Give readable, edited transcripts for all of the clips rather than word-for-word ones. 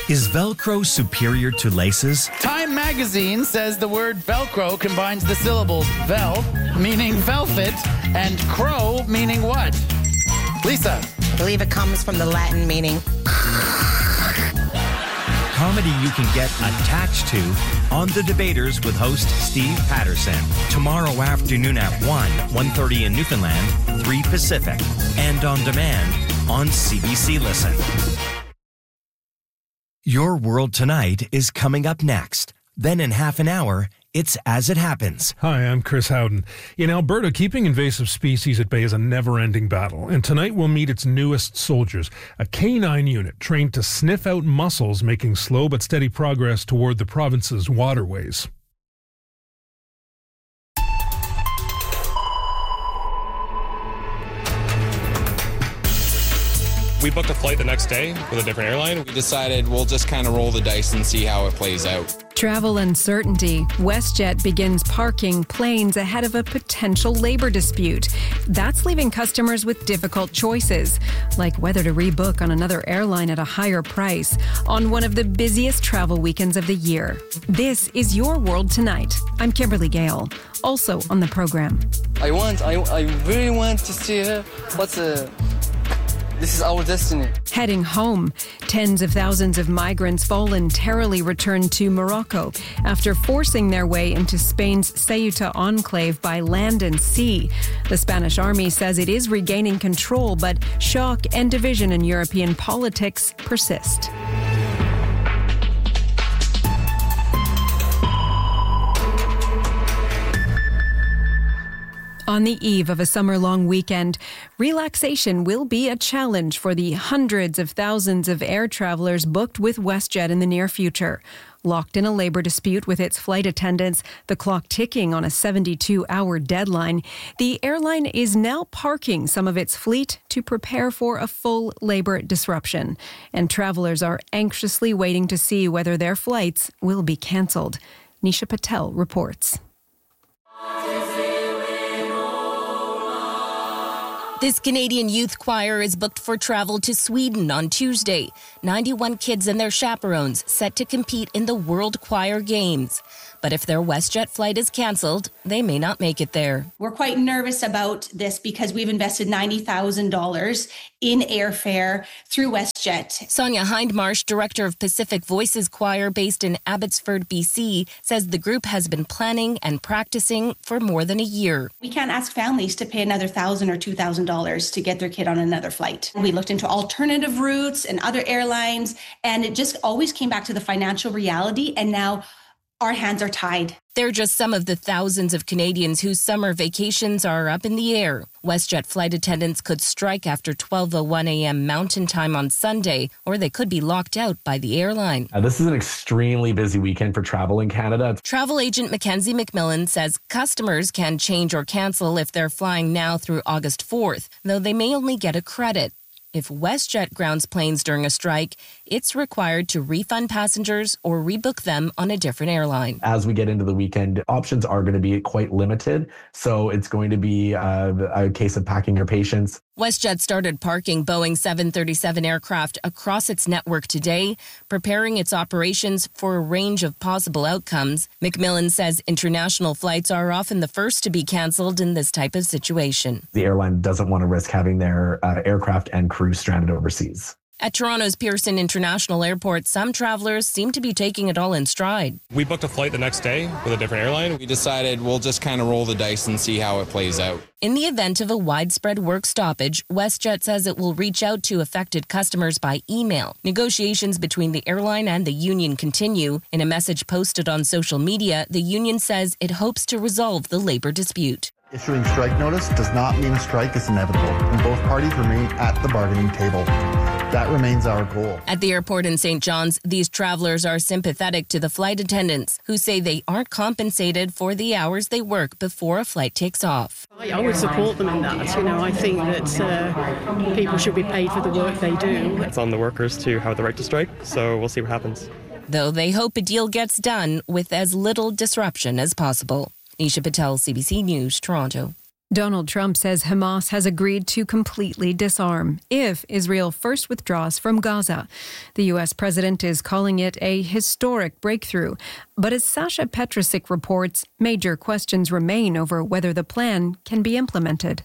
Is Velcro superior to laces? Time magazine says the word Velcro combines the syllables vel, meaning velvet, and crow, meaning what? Lisa. I believe it comes from the Latin meaning. Comedy you can get attached to on The Debaters with host Steve Patterson. Tomorrow afternoon at 1:30 in Newfoundland, 3 Pacific. And on demand on CBC Listen. Your World Tonight is coming up next. Then in half an hour, it's As It Happens. Hi, I'm Chris Howden. In Alberta, keeping invasive species at bay is a never-ending battle, and tonight we'll meet its newest soldiers, a K9 unit trained to sniff out mussels, making slow but steady progress toward the province's waterways. We booked a flight the next day with a different airline. We decided we'll just kind of roll the dice and see how it plays out. Travel uncertainty. WestJet begins parking planes ahead of a potential labor dispute. That's leaving customers with difficult choices, like whether to rebook on another airline at a higher price on one of the busiest travel weekends of the year. This is Your World Tonight. I'm Kimberly Gale. Also on the program. I really want to see her. This is our destiny. Heading home, tens of thousands of migrants voluntarily returned to Morocco after forcing their way into Spain's Ceuta enclave by land and sea. The Spanish army says it is regaining control, but shock and division in European politics persist. On the eve of a summer-long weekend, relaxation will be a challenge for the hundreds of thousands of air travelers booked with WestJet in the near future. Locked in a labor dispute with its flight attendants, the clock ticking on a 72-hour deadline, the airline is now parking some of its fleet to prepare for a full labor disruption. And travelers are anxiously waiting to see whether their flights will be cancelled. Nisha Patel reports. This Canadian youth choir is booked for travel to Sweden on Tuesday. 91 kids and their chaperones set to compete in the World Choir Games. But if their WestJet flight is cancelled, they may not make it there. We're quite nervous about this because we've invested $90,000 in airfare through WestJet. Sonia Hindmarsh, director of Pacific Voices Choir based in Abbotsford, BC, says the group has been planning and practicing for more than a year. We can't ask families to pay another $1,000 or $2,000 to get their kid on another flight. We looked into alternative routes and other airlines, and it just always came back to the financial reality, and now our hands are tied. They're just some of the thousands of Canadians whose summer vacations are up in the air. WestJet flight attendants could strike after 12:01 a.m. Mountain Time on Sunday, or they could be locked out by the airline. This is an extremely busy weekend for travel in Canada. Travel agent Mackenzie McMillan says customers can change or cancel if they're flying now through August 4th, though they may only get a credit. If WestJet grounds planes during a strike, it's required to refund passengers or rebook them on a different airline. As we get into the weekend, options are going to be quite limited, so it's going to be a case of packing your patience. WestJet started parking Boeing 737 aircraft across its network today, preparing its operations for a range of possible outcomes. McMillan says international flights are often the first to be cancelled in this type of situation. The airline doesn't want to risk having their aircraft and crew stranded overseas. At Toronto's Pearson International Airport, some travelers seem to be taking it all in stride. We booked a flight the next day with a different airline. We decided we'll just kind of roll the dice and see how it plays out. In the event of a widespread work stoppage, WestJet says it will reach out to affected customers by email. Negotiations between the airline and the union continue. In a message posted on social media, the union says it hopes to resolve the labor dispute. Issuing strike notice does not mean a strike is inevitable, and both parties remain at the bargaining table. That remains our goal. At the airport in St. John's, these travelers are sympathetic to the flight attendants, who say they aren't compensated for the hours they work before a flight takes off. I would support them in that. I think that people should be paid for the work they do. It's on the workers to have the right to strike, so we'll see what happens. Though they hope a deal gets done with as little disruption as possible. Nisha Patel, CBC News, Toronto. Donald Trump says Hamas has agreed to completely disarm if Israel first withdraws from Gaza. The U.S. president is calling it a historic breakthrough. But as Sasha Petrusik reports, major questions remain over whether the plan can be implemented.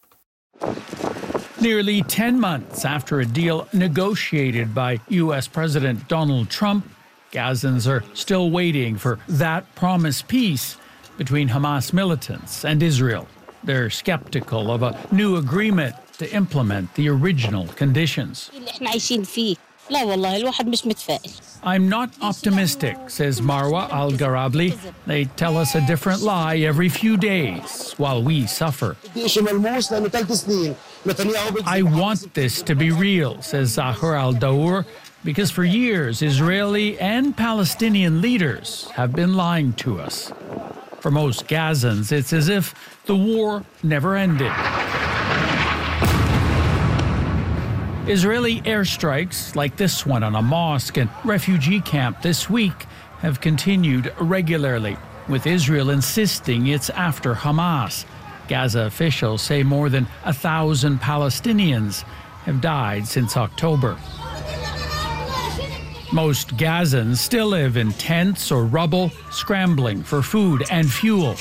Nearly 10 months after a deal negotiated by U.S. President Donald Trump, Gazans are still waiting for that promised peace between Hamas militants and Israel. They're skeptical of a new agreement to implement the original conditions. I'm not optimistic, says Marwa Al-Garabli. They tell us a different lie every few days while we suffer. I want this to be real, says Zahar Al-Daour, because for years Israeli and Palestinian leaders have been lying to us. For most Gazans, it's as if the war never ended. Israeli airstrikes, like this one on a mosque and refugee camp this week, have continued regularly, with Israel insisting it's after Hamas. Gaza officials say more than 1,000 Palestinians have died since October. Most Gazans still live in tents or rubble, scrambling for food and fuel.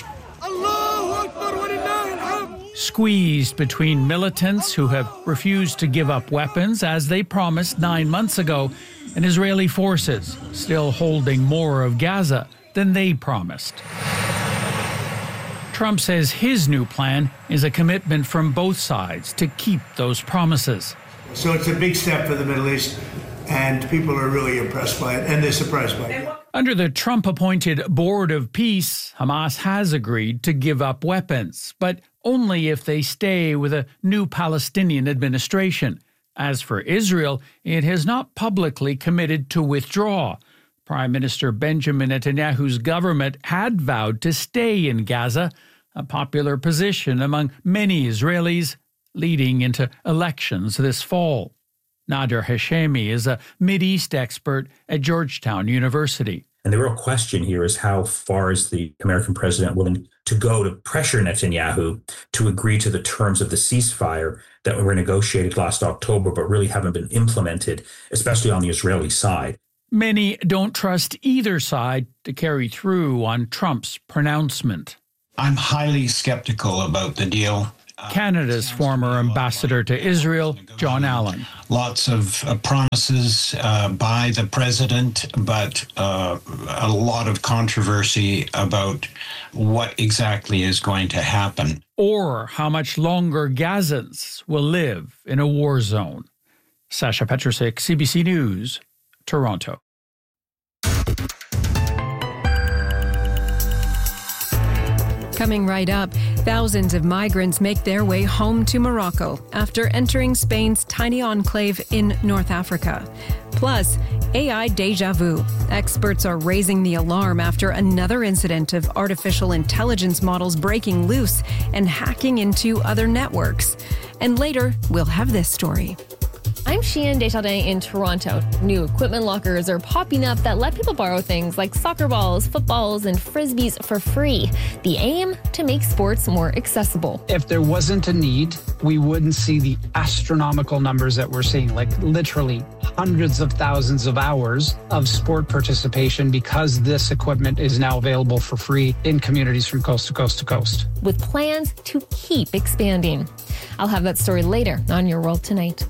Squeezed between militants who have refused to give up weapons as they promised 9 months ago, and Israeli forces still holding more of Gaza than they promised. Trump says his new plan is a commitment from both sides to keep those promises. So it's a big step for the Middle East, and people are really impressed by it, and they're surprised by it. Under the Trump-appointed Board of Peace, Hamas has agreed to give up weapons, but only if they stay with a new Palestinian administration. As for Israel, it has not publicly committed to withdraw. Prime Minister Benjamin Netanyahu's government had vowed to stay in Gaza, a popular position among many Israelis, leading into elections this fall. Nader Hashemi is a Mideast expert at Georgetown University. And the real question here is how far is the American president willing to go to pressure Netanyahu to agree to the terms of the ceasefire that were negotiated last October but really haven't been implemented, especially on the Israeli side. Many don't trust either side to carry through on Trump's pronouncement. I'm highly skeptical about the deal. Canada's former ambassador to Israel, John Allen. Lots of promises by the president, but a lot of controversy about what exactly is going to happen. Or how much longer Gazans will live in a war zone. Sasha Petrusik, CBC News, Toronto. Coming right up, thousands of migrants make their way home to Morocco after entering Spain's tiny enclave in North Africa. Plus, AI deja vu. Experts are raising the alarm after another incident of artificial intelligence models breaking loose and hacking into other networks. And later, we'll have this story. I'm Sheehan Desjardins in Toronto. New equipment lockers are popping up that let people borrow things like soccer balls, footballs, and frisbees for free. The aim? To make sports more accessible. If there wasn't a need, we wouldn't see the astronomical numbers that we're seeing, like literally hundreds of thousands of hours of sport participation because this equipment is now available for free in communities from coast to coast to coast. With plans to keep expanding. I'll have that story later on Your World Tonight.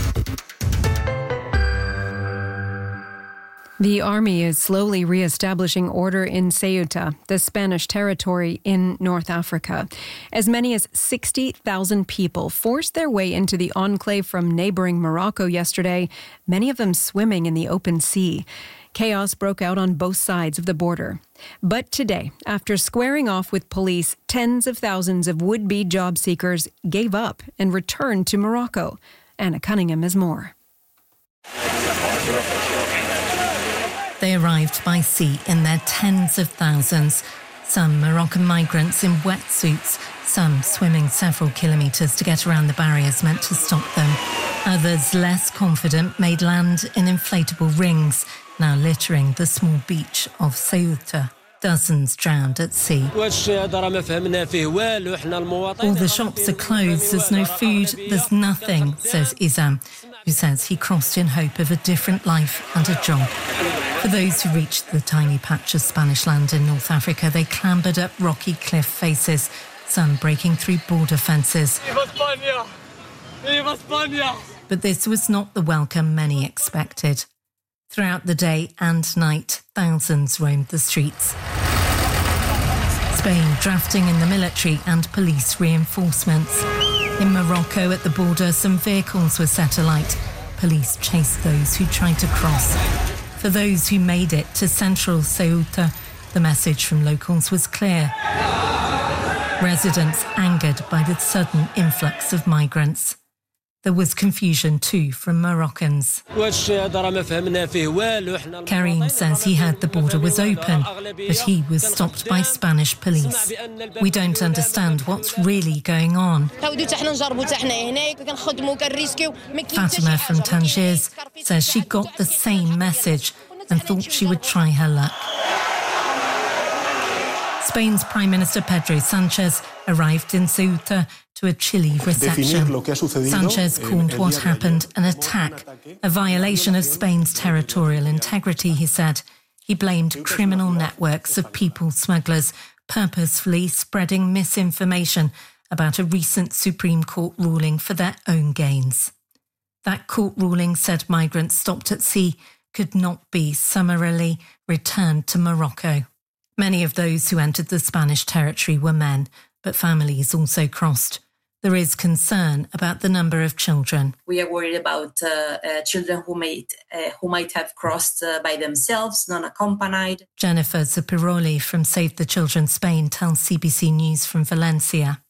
The army is slowly reestablishing order in Ceuta, the Spanish territory in North Africa. As many as 60,000 people forced their way into the enclave from neighboring Morocco yesterday, many of them swimming in the open sea. Chaos broke out on both sides of the border. But today, after squaring off with police, tens of thousands of would-be job seekers gave up and returned to Morocco. Anna Cunningham has more. They arrived by sea in their tens of thousands. Some Moroccan migrants in wetsuits, some swimming several kilometres to get around the barriers meant to stop them. Others, less confident, made land in inflatable rings, now littering the small beach of Ceuta. Dozens drowned at sea. All the shops are closed, there's no food, there's nothing, says Izam, who says he crossed in hope of a different life and a job. For those who reached the tiny patch of Spanish land in North Africa, they clambered up rocky cliff faces, some breaking through border fences. Viva España! Viva España! But this was not the welcome many expected. Throughout the day and night, thousands roamed the streets. Spain drafting in the military and police reinforcements. In Morocco, at the border, some vehicles were set alight. Police chased those who tried to cross. For those who made it to central Ceuta, the message from locals was clear. Residents angered by the sudden influx of migrants. There was confusion too from Moroccans. Karim says he heard the border was open, but he was stopped by Spanish police. We don't understand what's really going on. Fatima from Tangiers says she got the same message and thought she would try her luck. Spain's Prime Minister Pedro Sanchez arrived in Ceuta to a chilly reception. Sanchez called what happened an attack, a violation of Spain's territorial integrity, he said. He blamed criminal networks of people smugglers purposefully spreading misinformation about a recent Supreme Court ruling for their own gains. That court ruling said migrants stopped at sea could not be summarily returned to Morocco. Many of those who entered the Spanish territory were men, but families also crossed. There is concern about the number of children. We are worried about children who might have crossed by themselves, non-accompanied. Jennifer Zuppiroli from Save the Children Spain tells CBC News from Valencia.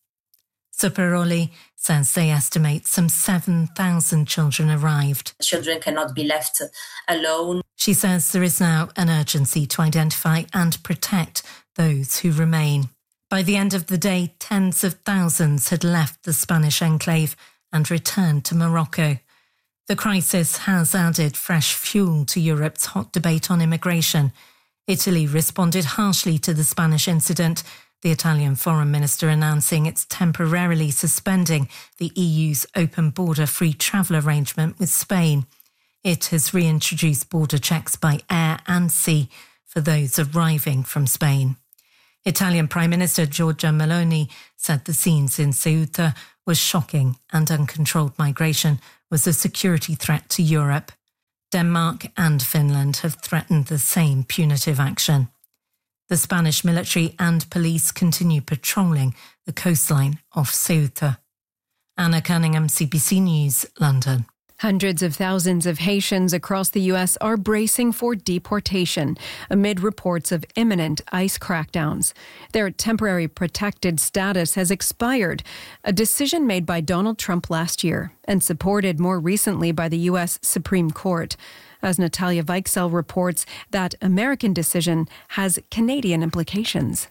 Zuppiroli says they estimate some 7,000 children arrived. Children cannot be left alone. She says there is now an urgency to identify and protect those who remain. By the end of the day, tens of thousands had left the Spanish enclave and returned to Morocco. The crisis has added fresh fuel to Europe's hot debate on immigration. Italy responded harshly to the Spanish incident, the Italian foreign minister announcing it's temporarily suspending the EU's open border free travel arrangement with Spain. It has reintroduced border checks by air and sea for those arriving from Spain. Italian Prime Minister Giorgia Meloni said the scenes in Ceuta were shocking and uncontrolled migration was a security threat to Europe. Denmark and Finland have threatened the same punitive action. The Spanish military and police continue patrolling the coastline of Ceuta. Anna Cunningham, CBC News, London. Hundreds of thousands of Haitians across the U.S. are bracing for deportation amid reports of imminent ICE crackdowns. Their temporary protected status has expired, a decision made by Donald Trump last year and supported more recently by the U.S. Supreme Court. As Natalia Weichsel reports, that American decision has Canadian implications.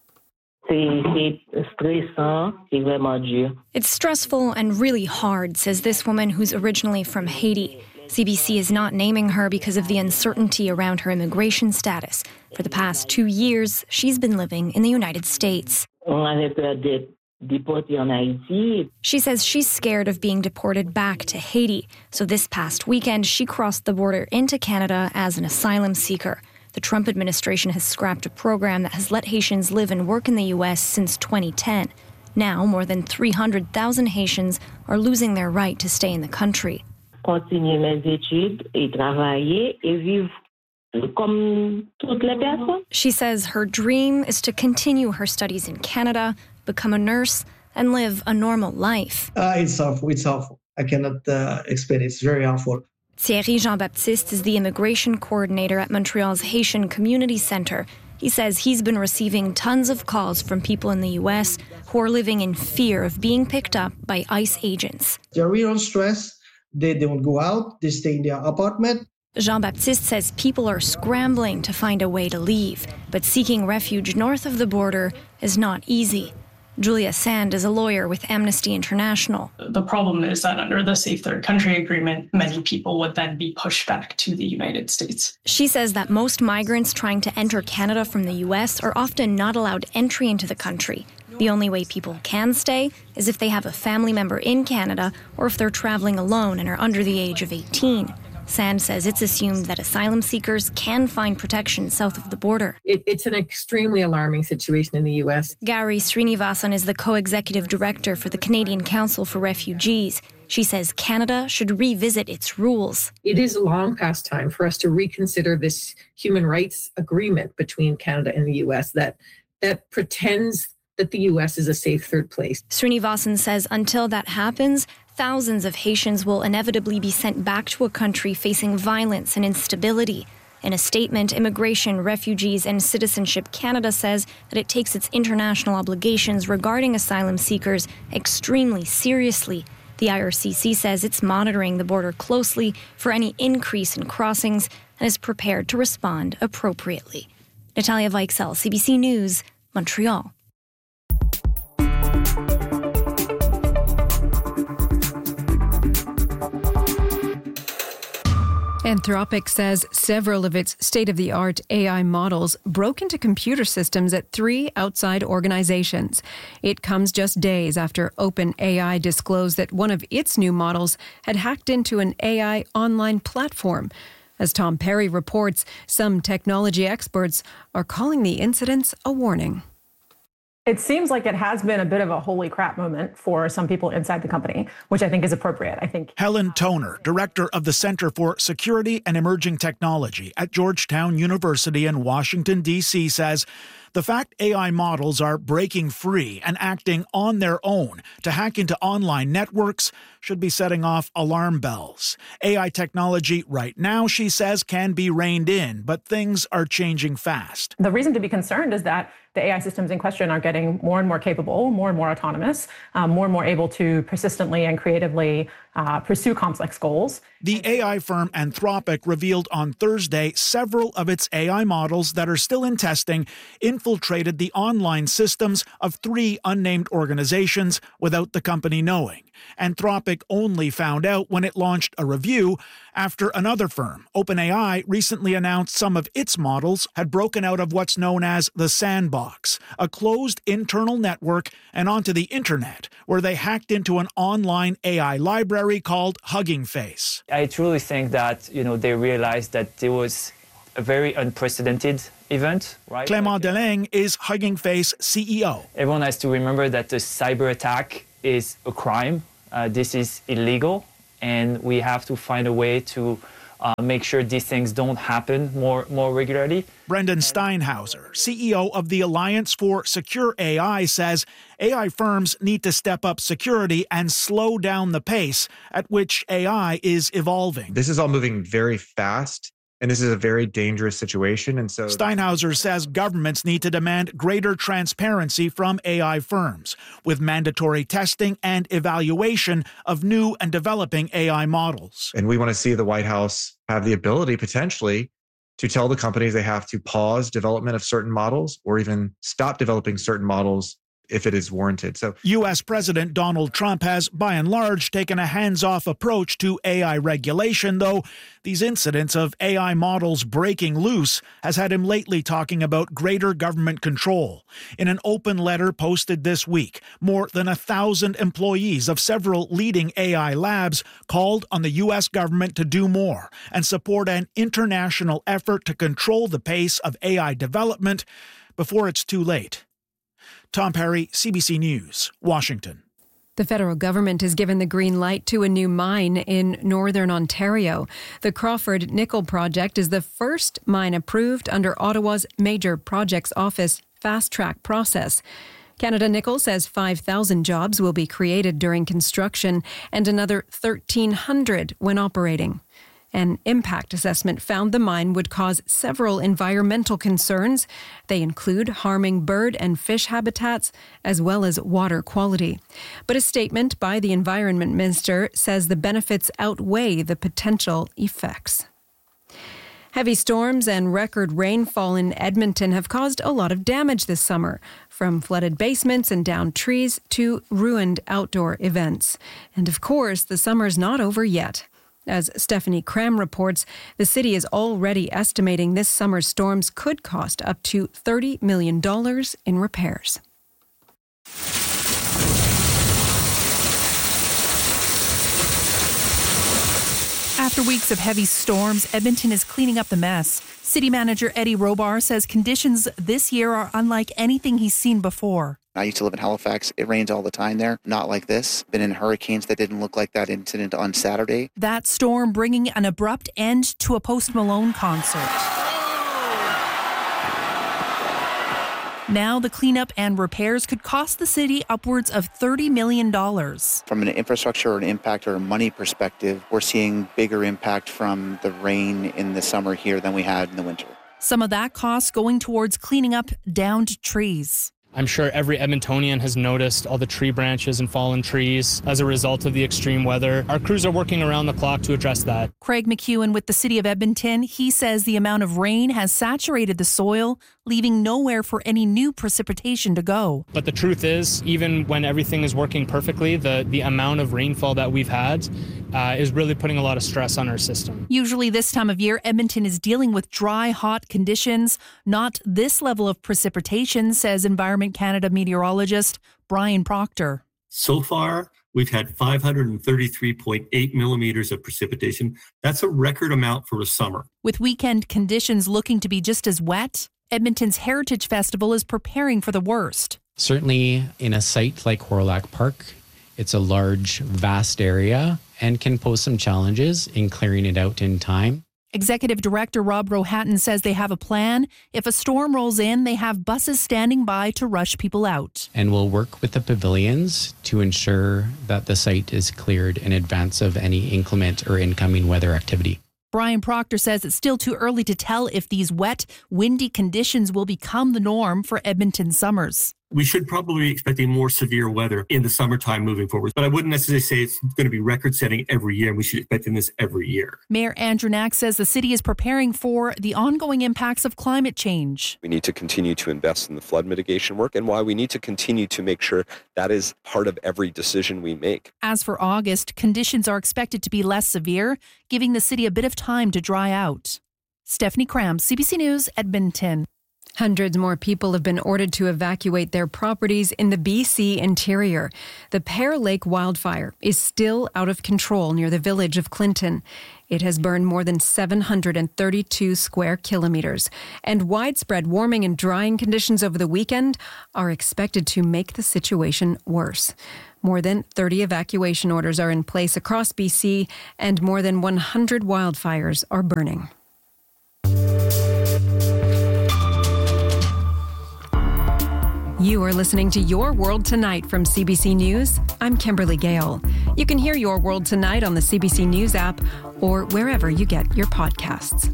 It's stressful and really hard, says this woman who's originally from Haiti. CBC is not naming her because of the uncertainty around her immigration status. For the past 2 years, she's been living in the United States. She says she's scared of being deported back to Haiti. So this past weekend, she crossed the border into Canada as an asylum seeker. The Trump administration has scrapped a program that has let Haitians live and work in the U.S. since 2010. Now, more than 300,000 Haitians are losing their right to stay in the country. She says her dream is to continue her studies in Canada, become a nurse, and live a normal life. It's awful. I cannot explain it. It's very awful. Thierry Jean-Baptiste is the immigration coordinator at Montreal's Haitian Community Centre. He says he's been receiving tons of calls from people in the U.S. who are living in fear of being picked up by ICE agents. They're real stressed. They don't go out. They stay in their apartment. Jean-Baptiste says people are scrambling to find a way to leave, but seeking refuge north of the border is not easy. Julia Sand is a lawyer with Amnesty International. The problem is that under the Safe Third Country Agreement, many people would then be pushed back to the United States. She says that most migrants trying to enter Canada from the U.S. are often not allowed entry into the country. The only way people can stay is if they have a family member in Canada or if they're traveling alone and are under the age of 18. Sand says it's assumed that asylum seekers can find protection south of the border. It's an extremely alarming situation in the U.S. Gary Srinivasan is the co-executive director for the Canadian Council for Refugees. She says Canada should revisit its rules. It is long past time for us to reconsider this human rights agreement between Canada and the U.S. that pretends that the U.S. is a safe third place. Srinivasan says until that happens, thousands of Haitians will inevitably be sent back to a country facing violence and instability. In a statement, Immigration, Refugees and Citizenship Canada says that it takes its international obligations regarding asylum seekers extremely seriously. The IRCC says it's monitoring the border closely for any increase in crossings and is prepared to respond appropriately. Natalia Weichsel, CBC News, Montreal. Anthropic says several of its state-of-the-art AI models broke into computer systems at 3 outside organizations. It comes just days after OpenAI disclosed that one of its new models had hacked into an AI online platform. As Tom Perry reports, some technology experts are calling the incidents a warning. It seems like it has been a bit of a holy crap moment for some people inside the company, which I think is appropriate. Helen Toner, director of the Center for Security and Emerging Technology at Georgetown University in Washington, D.C., says the fact AI models are breaking free and acting on their own to hack into online networks should be setting off alarm bells. AI technology right now, she says, can be reined in, but things are changing fast. The reason to be concerned is that the AI systems in question are getting more and more capable, more and more autonomous, more and more able to persistently and creatively pursue complex goals. The AI firm Anthropic revealed on Thursday several of its AI models that are still in testing infiltrated the online systems of 3 unnamed organizations without the company knowing. Anthropic only found out when it launched a review after another firm, OpenAI, recently announced some of its models had broken out of what's known as the sandbox, a closed internal network and onto the internet, where they hacked into an online AI library called Hugging Face. I truly think that, they realized that there was a very unprecedented event, right? Clément Delaing is Hugging Face CEO. Everyone has to remember that the cyber attack is a crime. This is illegal, and we have to find a way to make sure these things don't happen more regularly. Brendan Steinhauser, CEO of the Alliance for Secure AI, says AI firms need to step up security and slow down the pace at which AI is evolving. This is all moving very fast. And this is a very dangerous situation. And so Steinhauser says governments need to demand greater transparency from AI firms, with mandatory testing and evaluation of new and developing AI models. And we want to see the White House have the ability potentially to tell the companies they have to pause development of certain models or even stop developing certain models if it is warranted. So, U.S. President Donald Trump has, by and large, taken a hands-off approach to AI regulation, though these incidents of AI models breaking loose has had him lately talking about greater government control. In an open letter posted this week, more than 1,000 employees of several leading AI labs called on the U.S. government to do more and support an international effort to control the pace of AI development before it's too late. Tom Perry, CBC News, Washington. The federal government has given the green light to a new mine in northern Ontario. The Crawford Nickel Project is the first mine approved under Ottawa's Major Projects Office fast-track process. Canada Nickel says 5,000 jobs will be created during construction and another 1,300 when operating. An impact assessment found the mine would cause several environmental concerns. They include harming bird and fish habitats as well as water quality. But a statement by the Environment Minister says the benefits outweigh the potential effects. Heavy storms and record rainfall in Edmonton have caused a lot of damage this summer, from flooded basements and downed trees to ruined outdoor events. And of course, the summer's not over yet. As Stephanie Cram reports, the city is already estimating this summer's storms could cost up to $30 million in repairs. After weeks of heavy storms, Edmonton is cleaning up the mess. City manager Eddie Robar says conditions this year are unlike anything he's seen before. I used to live in Halifax. It rains all the time there. Not like this. Been in hurricanes that didn't look like that incident on Saturday. That storm bringing an abrupt end to a Post Malone concert. Now the cleanup and repairs could cost the city upwards of $30 million. From an infrastructure or an impact or a money perspective, we're seeing bigger impact from the rain in the summer here than we had in the winter. Some of that cost going towards cleaning up downed trees. I'm sure every Edmontonian has noticed all the tree branches and fallen trees as a result of the extreme weather. Our crews are working around the clock to address that. Craig McEwen with the City of Edmonton, he says the amount of rain has saturated the soil, leaving nowhere for any new precipitation to go. But the truth is, even when everything is working perfectly, the amount of rainfall that we've had is really putting a lot of stress on our system. Usually this time of year, Edmonton is dealing with dry, hot conditions. Not this level of precipitation, says Environment Canada meteorologist Brian Proctor. So far, we've had 533.8 millimeters of precipitation. That's a record amount for a summer. With weekend conditions looking to be just as wet, Edmonton's Heritage Festival is preparing for the worst. Certainly in a site like Hawrelak Park, it's a large, vast area and can pose some challenges in clearing it out in time. Executive Director Rob Rohatton says they have a plan. If a storm rolls in, they have buses standing by to rush people out. And we'll work with the pavilions to ensure that the site is cleared in advance of any inclement or incoming weather activity. Brian Proctor says it's still too early to tell if these wet, windy conditions will become the norm for Edmonton summers. We should probably be expecting more severe weather in the summertime moving forward. But I wouldn't necessarily say it's going to be record-setting every year, and we should be expecting this every year. Mayor Andrew Knack says the city is preparing for the ongoing impacts of climate change. We need to continue to invest in the flood mitigation work, and why we need to continue to make sure that is part of every decision we make. As for August, conditions are expected to be less severe, giving the city a bit of time to dry out. Stephanie Cram, CBC News, Edmonton. Hundreds more people have been ordered to evacuate their properties in the BC interior. The Pear Lake wildfire is still out of control near the village of Clinton. It has burned more than 732 square kilometers, and widespread warming and drying conditions over the weekend are expected to make the situation worse. More than 30 evacuation orders are in place across BC, and more than 100 wildfires are burning. You are listening to Your World Tonight from CBC News. I'm Kimberly Gale. You can hear Your World Tonight on the CBC News app or wherever you get your podcasts.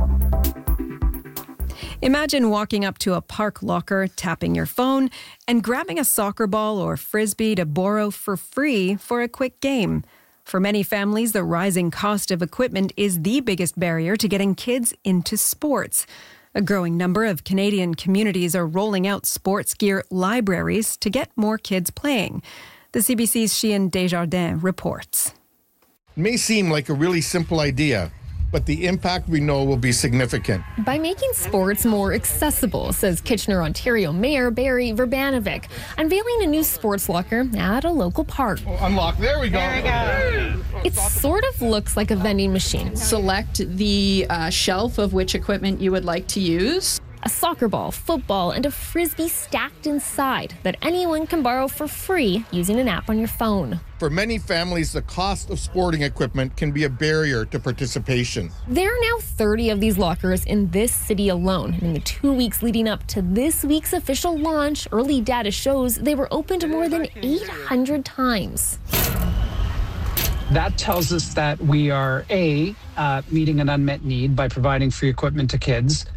Imagine walking up to a park locker, tapping your phone, and grabbing a soccer ball or frisbee to borrow for free for a quick game. For many families, the rising cost of equipment is the biggest barrier to getting kids into sports. A growing number of Canadian communities are rolling out sports gear libraries to get more kids playing. The CBC's Sheehan Desjardins reports. It may seem like a really simple idea, but the impact we know will be significant. By making sports more accessible, says Kitchener, Ontario Mayor Barry Verbanovic, unveiling a new sports locker at a local park. Unlock, there we go. There we go. It sort of looks like a vending machine. Select the shelf of which equipment you would like to use. A soccer ball, football, and a frisbee stacked inside that anyone can borrow for free using an app on your phone. For many families, the cost of sporting equipment can be a barrier to participation. There are now 30 of these lockers in this city alone. And in the 2 weeks leading up to this week's official launch, early data shows they were opened more than 800 times. That tells us that we are, meeting an unmet need by providing free equipment to kids.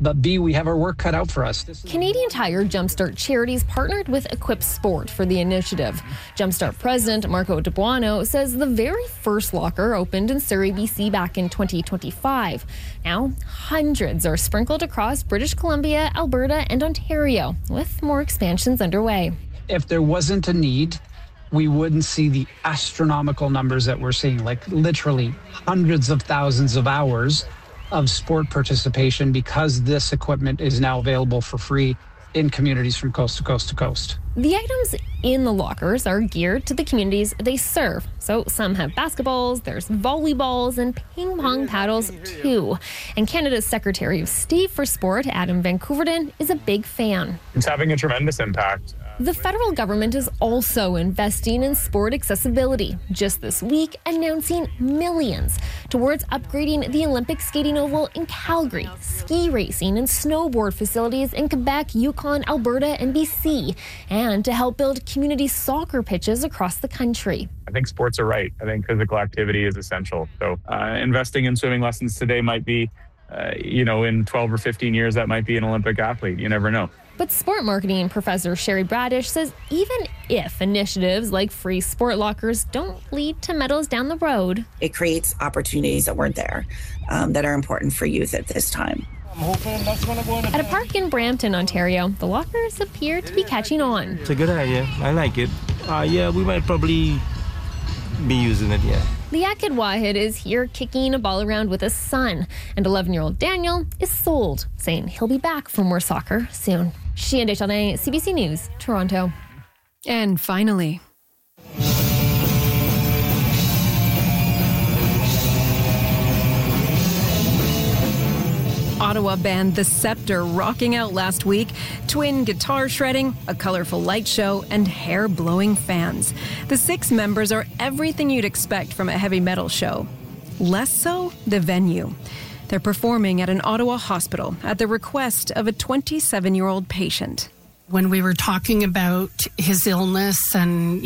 but B, we have our work cut out for us. Canadian Tire Jumpstart Charities partnered with Equip Sport for the initiative. Jumpstart President Marco DeBuono says the very first locker opened in Surrey, BC back in 2025. Now, hundreds are sprinkled across British Columbia, Alberta, and Ontario, with more expansions underway. If there wasn't a need, we wouldn't see the astronomical numbers that we're seeing, like literally hundreds of thousands of hours of sport participation, because this equipment is now available for free in communities from coast to coast to coast. The items in the lockers are geared to the communities they serve. So some have basketballs, there's volleyballs, and ping pong paddles too. And Canada's Secretary of State for Sport, Adam Van Koeverden, is a big fan. It's having a tremendous impact. The federal government is also investing in sport accessibility, just this week announcing millions towards upgrading the Olympic skating oval in Calgary, ski racing and snowboard facilities in Quebec, Yukon, Alberta, and BC, and to help build community soccer pitches across the country. I think sports are right. I think physical activity is essential. So investing in swimming lessons today might be, in 12 or 15 years, that might be an Olympic athlete. You never know. But sport marketing professor Sherry Bradish says even if initiatives like free sport lockers don't lead to medals down the road, it creates opportunities that weren't there that are important for youth at this time. At a park in Brampton, Ontario, the lockers appear to be catching on. It's a good idea. I like it. We might probably be using it, yeah. Liakid Wahid is here kicking a ball around with his son, and 11-year-old Daniel is sold, saying he'll be back for more soccer soon. Chien Deschardins, CBC News, Toronto. And finally, Ottawa band The Scepter rocking out last week. Twin guitar shredding, a colorful light show, and hair-blowing fans. The 6 members are everything you'd expect from a heavy metal show. Less so the venue. They're performing at an Ottawa hospital at the request of a 27-year-old patient. When we were talking about his illness and,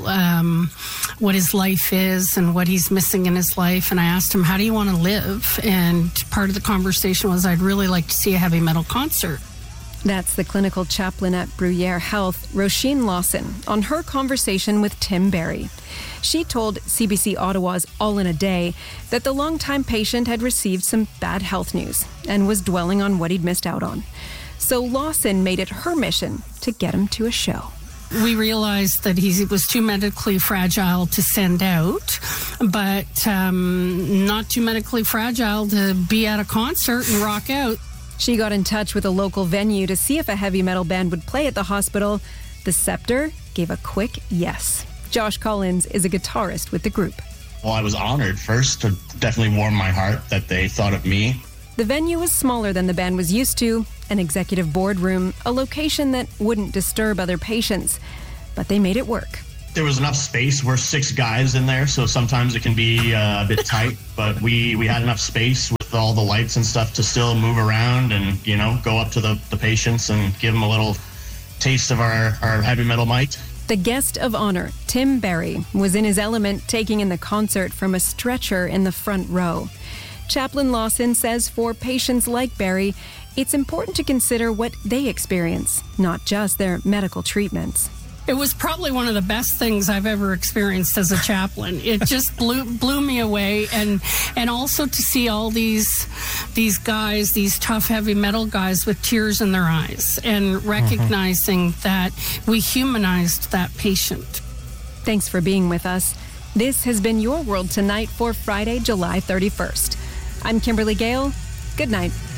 what his life is and what he's missing in his life, and I asked him, how do you want to live? And part of the conversation was, I'd really like to see a heavy metal concert. That's the clinical chaplain at Bruyere Health, Roisin Lawson, on her conversation with Tim Barry. She told CBC Ottawa's All in a Day that the longtime patient had received some bad health news and was dwelling on what he'd missed out on. So Lawson made it her mission to get him to a show. We realized that he was too medically fragile to send out, but not too medically fragile to be at a concert and rock out. She got in touch with a local venue to see if a heavy metal band would play at the hospital. The Scepter gave a quick yes. Josh Collins is a guitarist with the group. Well, I was honored first to definitely warm my heart that they thought of me. The venue was smaller than the band was used to, an executive boardroom, a location that wouldn't disturb other patients, but they made it work. There was enough space. We're 6 guys in there, so sometimes it can be a bit tight, but we had enough space with all the lights and stuff to still move around and, go up to the patients and give them a little taste of our heavy metal might. The guest of honor, Tim Barry, was in his element taking in the concert from a stretcher in the front row. Chaplain Lawson says for patients like Barry, it's important to consider what they experience, not just their medical treatments. It was probably one of the best things I've ever experienced as a chaplain. It just blew me away, and also to see all these guys, these tough heavy metal guys with tears in their eyes, and recognizing that we humanized that patient. Thanks for being with us. This has been Your World Tonight for Friday, July 31st. I'm Kimberly Gale. Good night.